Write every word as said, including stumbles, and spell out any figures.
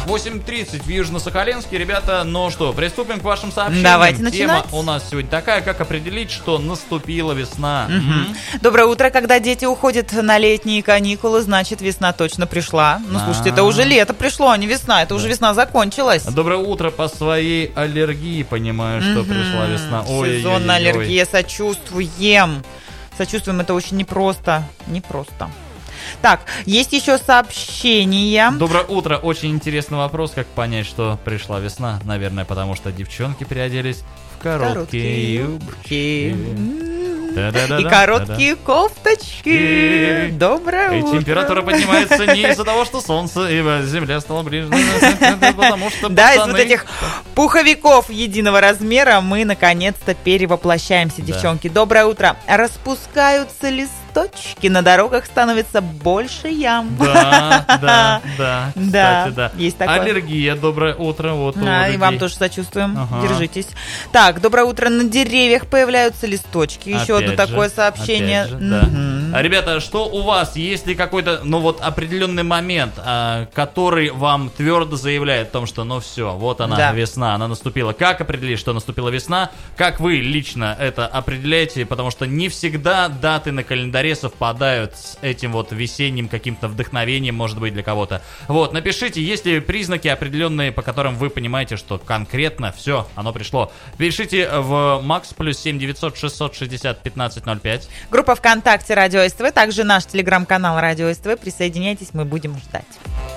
Так, восемь тридцать в Южно-Сахалинске. Ребята, ну что, приступим к вашим сообщениям. Давайте Тема начинать. у нас сегодня такая, как определить, что наступила весна. Угу. М-м. Доброе утро. Когда дети уходят на летние каникулы, значит, весна точно пришла. Ну, слушайте, это уже лето пришло, а не весна. Это уже весна закончилась. Доброе утро. По своей аллергии понимаю, что Мгм. пришла весна. Ой, Сезонная ой, ой, ой. аллергия, сочувствуем. Сочувствуем, это очень непросто. Непросто. Так, есть еще сообщения. Доброе утро. Очень интересный вопрос, как понять, что пришла весна. Наверное, потому что девчонки переоделись в короткие, Короткие юбочки. юбки. Да-да-да-да, И короткие кофточки. И- Доброе И утро. температура поднимается не из-за того, что солнце, и земля стала ближе, потому что Да, из пацаны- вот этих пуховиков единого размера мы наконец-то перевоплощаемся, Да. девчонки. Доброе утро. Распускаются листочки, на дорогах становится больше ям. Да, да, да, Да, кстати, да. есть такое. Аллергия, доброе утро, вот у А, и людей. вам тоже сочувствуем. Ага. Держитесь. Так, доброе утро. На деревьях появляются листочки. Еще Опять одно такое же, сообщение. опять же, да. Мгм. А, ребята, что у вас? Есть ли какой-то, ну вот, определенный момент, а, который вам твердо заявляет о том, что, ну все, вот она, Да. весна, она наступила. Как определить, что наступила весна? Как вы лично это определяете? Потому что не всегда даты на календаре совпадают с этим вот весенним каким-то вдохновением, может быть, для кого-то. Вот, напишите, есть ли признаки определенные, по которым вы понимаете, что конкретно все, оно пришло. Пишите в Макс плюс семь девятьсот шестьсот шестьдесят пятнадцать ноль пять. Группа ВКонтакте Радио СТВ, также наш телеграм-канал Радио СТВ. Присоединяйтесь, мы будем ждать.